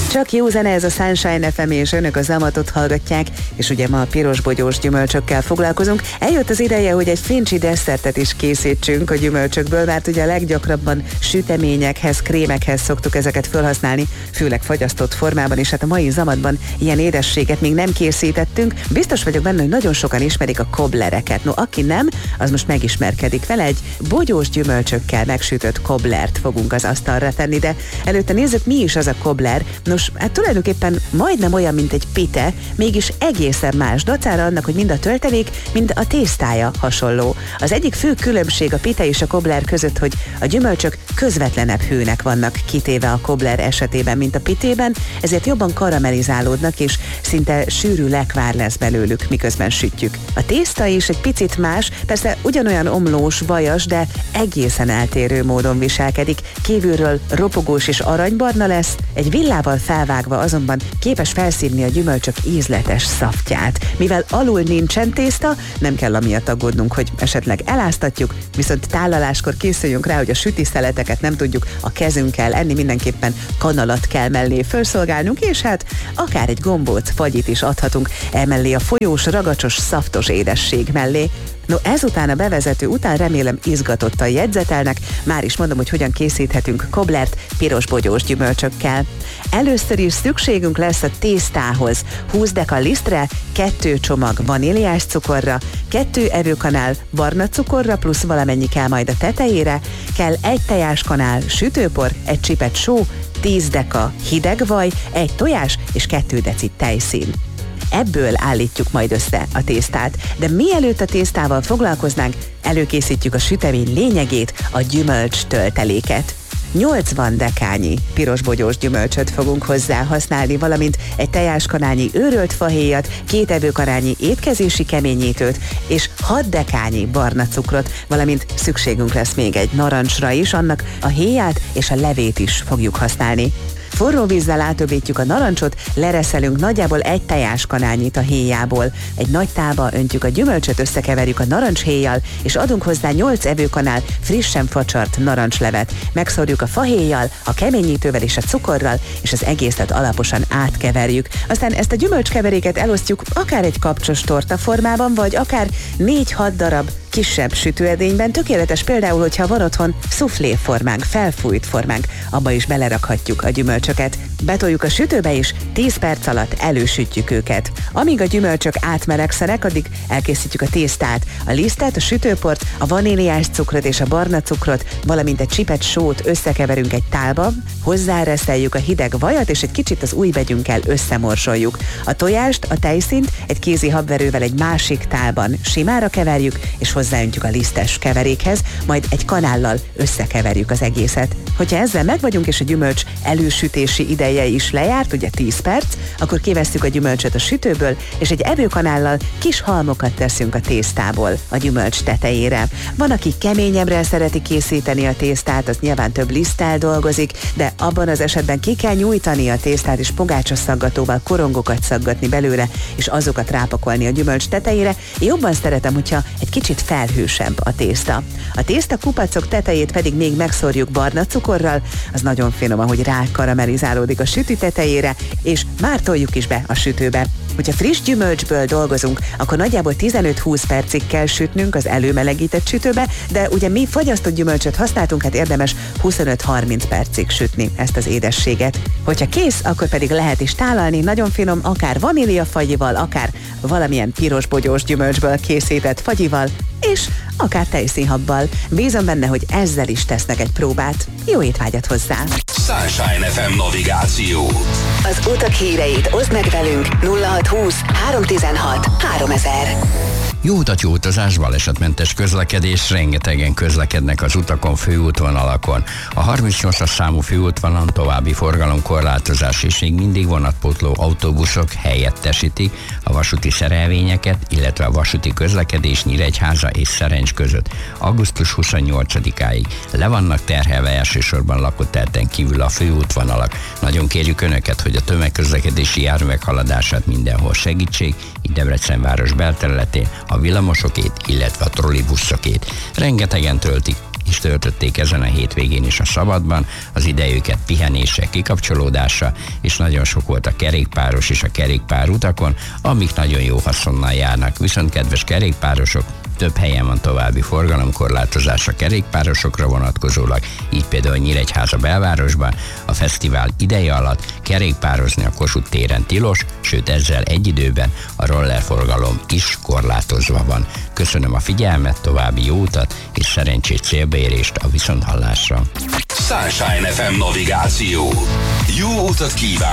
Csak jó zene, ez a Sunshine FM, és önök a Zamatot hallgatják, és ugye ma a pirosbogyós gyümölcsökkel foglalkozunk. Eljött az ideje, hogy egy fincsi desszertet is készítsünk a gyümölcsökből, mert ugye a leggyakrabban süteményekhez, krémekhez szoktuk ezeket felhasználni, főleg fagyasztott formában, és hát a mai Zamatban ilyen édességet még nem készítettünk. Biztos vagyok benne, hogy nagyon sokan ismerik a cobblereket. No, aki nem, az most megismerkedik vele. Egy bogyós gyümölcsökkel megsütött cobblert fogunk az asztalra tenni, de előtte nézzük, mi is az a cobbler. Nos, hát tulajdonképpen majdnem olyan, mint egy pite, mégis egészen más, dacára annak, hogy mind a töltelék, mind a tésztája hasonló. Az egyik fő különbség a pite és a cobbler között, hogy a gyümölcsök közvetlenebb hőnek vannak kitéve a cobbler esetében, mint a pitében, ezért jobban karamellizálódnak, és szinte sűrű lekvár lesz belőlük, miközben sütjük. A tészta is egy picit más, persze ugyanolyan omlós, vajas, de egészen eltérő módon viselkedik. Kívülről ropogós és aranybarna lesz, egy villával felvágva azonban képes felszívni a gyümölcsök ízletes szaftját. Mivel alul nincsen tészta, nem kell amiatt aggódnunk, hogy esetleg eláztatjuk, viszont tálaláskor készüljünk rá, hogy a sütiszeleteket nem tudjuk a kezünkkel enni, mindenképpen kanalat kell mellé felszolgálnunk, és hát akár egy gombóc fagyit is adhatunk emellé a folyós, ragacsos, szaftos édesség mellé. No, ezután a bevezető után remélem izgatottan jegyzetelnek, már is mondom, hogy hogyan készíthetünk cobblert pirosbogyós gyümölcsökkel. Először is szükségünk lesz a tésztához 20 deka lisztre, 2 csomag vaníliás cukorra, 2 evőkanál barna cukorra, plusz valamennyi kell majd a tetejére, kell 1 tejáskanál sütőpor, 1 csipet só, 10 deka hideg vaj, 1 tojás és 2 deci tejszín. Ebből állítjuk majd össze a tésztát, de mielőtt a tésztával foglalkoznánk, előkészítjük a sütemény lényegét, a gyümölcs tölteléket. 80 dekányi pirosbogyós gyümölcsöt fogunk hozzá használni, valamint egy tejáskanálnyi őrölt fahéjat, 2 evőkanálnyi étkezési keményítőt és 6 dekányi barna cukrot, valamint szükségünk lesz még egy narancsra is, annak a héját és a levét is fogjuk használni. Forró vízzel átöbítjük a narancsot, lereszelünk nagyjából 1 tejáskanálnyit a héjából. Egy nagy tálba öntjük a gyümölcsöt, összekeverjük a narancshéjjal, és adunk hozzá 8 evőkanál frissen facsart narancslevet. Megszórjuk a fahéjjal, a keményítővel és a cukorral, és az egészet alaposan átkeverjük. Aztán ezt a gyümölcskeveréket elosztjuk akár egy kapcsos torta formában, vagy akár 4-6 darab kisebb sütőedényben. Tökéletes például, hogyha van otthon szuflé formánk, felfújt formánk, abba is belerakhatjuk a gyümölcsöket. Betoljuk a sütőbe és 10 perc alatt elősütjük őket. Amíg a gyümölcsök átmelegszenek, addig elkészítjük a tésztát, a lisztet, a sütőport, a vaníliás cukrot és a barna cukrot, valamint egy csipet sót összekeverünk egy tálba, hozzáreszeljük a hideg vajat, és egy kicsit az ujjbegyünkkel összemorsoljuk. A tojást, a tejszínt egy kézi habverővel egy másik tálban simára keverjük, és hozzáöntjük a lisztes keverékhez, majd egy kanállal összekeverjük az egészet. Hogyha ezzel meg vagyunk, és a gyümölcs elősütési ideje is lejárt, ugye 10 perc, akkor kivesszük a gyümölcsöt a sütőből, és egy evőkanállal kis halmokat teszünk a tésztából a gyümölcs tetejére. Van, aki keményebbre szereti készíteni a tésztát, az nyilván több liszttel dolgozik, de abban az esetben ki kell nyújtani a tésztát, és pogácsaszaggatóval korongokat szaggatni belőle, és azokat rápakolni a gyümölcs tetejére. Én jobban szeretem, hogyha egy kicsit felhősebb a tészta. A tészta kupacok tetejét pedig még megszórjuk barna cukorral, az nagyon finom, ahogy rákaramellizálódik a sütő tetejére, és már toljuk is be a sütőbe. Hogyha friss gyümölcsből dolgozunk, akkor nagyjából 15-20 percig kell sütnünk az előmelegített sütőbe, de ugye mi fagyasztott gyümölcsöt használtunk, hát érdemes 25-30 percig sütni ezt az édességet. Hogyha kész, akkor pedig lehet is tálalni, nagyon finom, akár vaníliafagyival, akár valamilyen pirosbogyós gyümölcsből készített fagyival, és akár tejszínhabbal. Bízom benne, hogy ezzel is tesznek egy próbát. Jó étvágyat hozzá! Sunshine FM navigáció. Az utak híreit oszd meg velünk 0620 316 3000. Jó utat, jó utazás, balesetmentes közlekedés, rengetegen közlekednek az utakon, főútvonalakon. A 38-as számú főútvonalon további forgalomkorlátozás, és még mindig vonatpótló autóbuszok helyettesítik a vasúti szerelvényeket, illetve a vasúti közlekedés Nyíregyháza és Szerencs között. Augusztus 28-áig le vannak terhelve elsősorban lakott területen kívül a főútvonalak. Nagyon kérjük Önöket, hogy a tömegközlekedési járművek haladását mindenhol segítsék, így Debrecen város belterületén, a villamosokét, illetve a trollibuszokét. Rengetegen töltik is töltötték ezen a hétvégén is a szabadban, az idejüket pihenésre, kikapcsolódásra, és nagyon sok volt a kerékpáros és a kerékpár utakon, amik nagyon jó haszonnal járnak. Viszont kedves kerékpárosok, több helyen van további forgalomkorlátozás a kerékpárosokra vonatkozólag, így például Nyíregyháza belvárosban a fesztivál ideje alatt kerékpározni a Kossuth téren tilos, sőt ezzel egy időben a rollerforgalom is korlátozva van. Köszönöm a figyelmet, további jó utat és szerencsés célbeérést a viszonthallásra. Sunshine FM navigáció. Jó utat kíván!